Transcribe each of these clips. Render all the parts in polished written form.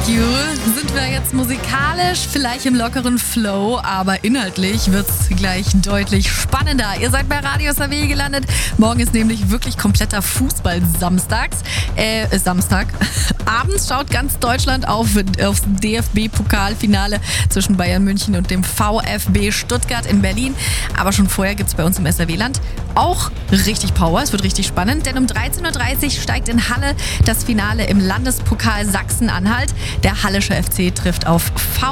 You sind wir jetzt musikalisch vielleicht im lockeren Flow, aber inhaltlich wird's gleich deutlich spannender. Ihr seid bei Radio SAW gelandet. Morgen ist nämlich wirklich kompletter Fußball-Samstag. Abends schaut ganz Deutschland aufs DFB-Pokalfinale zwischen Bayern München und dem VfB Stuttgart in Berlin. Aber schon vorher gibt's bei uns im SAW-Land auch richtig Power. Es wird richtig spannend, denn um 13.30 Uhr steigt in Halle das Finale im Landespokal Sachsen-Anhalt. Der Hallische FC trifft auf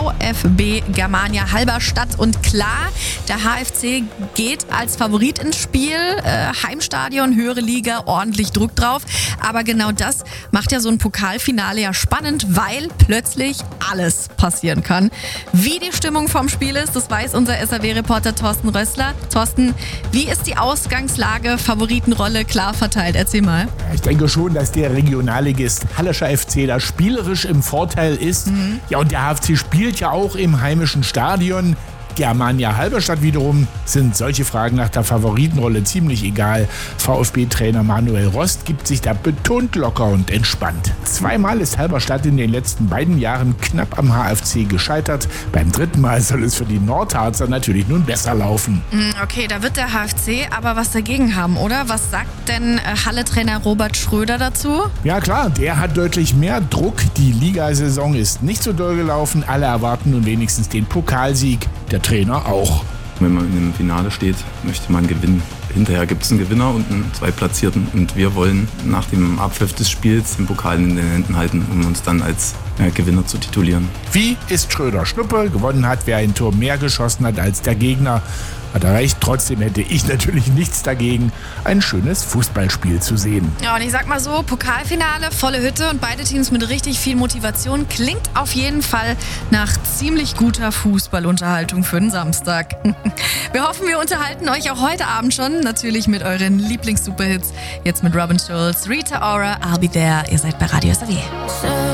VfB Germania Halberstadt und klar, der HFC geht als Favorit ins Spiel. Heimstadion, höhere Liga, ordentlich Druck drauf. Aber genau das macht ja so ein Pokalfinale ja spannend, weil plötzlich alles passieren kann. Wie die Stimmung vom Spiel ist, das weiß unser SAW-Reporter Thorsten Rössler. Thorsten, wie ist die Ausgangslage, Favoritenrolle klar verteilt? Erzähl mal. Ich denke schon, dass der Regionalligist Hallischer FC da spielerisch im Vorteil ist. Ja, und der HFC spielt ja auch im heimischen Stadion. Germania Halberstadt wiederum sind solche Fragen nach der Favoritenrolle ziemlich egal. VfB-Trainer Manuel Rost gibt sich da betont locker und entspannt. Zweimal ist Halberstadt in den letzten beiden Jahren knapp am HFC gescheitert. Beim dritten Mal soll es für die Nordharzer natürlich nun besser laufen. Okay, da wird der HFC aber was dagegen haben, oder? Was sagt denn Halle-Trainer Robert Schröder dazu? Ja klar, der hat deutlich mehr Druck. Die Ligasaison ist nicht so doll gelaufen. Alle erwarten nun wenigstens den Pokalsieg. Der Trainer auch. Wenn man im Finale steht, möchte man gewinnen. Hinterher gibt es einen Gewinner und einen Zweitplatzierten. Und wir wollen nach dem Abpfiff des Spiels den Pokal in den Händen halten, um uns dann als Gewinner zu titulieren. Wie ist Schröder Schnuppe? Gewonnen hat, wer ein Tor mehr geschossen hat als der Gegner. Hat er recht. Trotzdem hätte ich natürlich nichts dagegen, ein schönes Fußballspiel zu sehen. Ja, und ich sag mal so, Pokalfinale, volle Hütte und beide Teams mit richtig viel Motivation. Klingt auf jeden Fall nach ziemlich guter Fußballunterhaltung für den Samstag. Wir hoffen, wir unterhalten euch auch heute Abend schon. Natürlich mit euren Lieblings-Superhits. Jetzt mit Robin Schulz, Rita Ora, I'll Be There. Ihr seid bei Radio SAW.